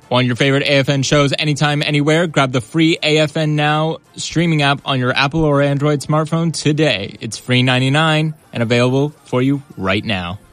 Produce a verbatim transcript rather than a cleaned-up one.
Want your favorite A F N shows anytime, anywhere? Grab the free A F N Now streaming app on your Apple or Android smartphone today. It's free ninety-nine and available for you right now.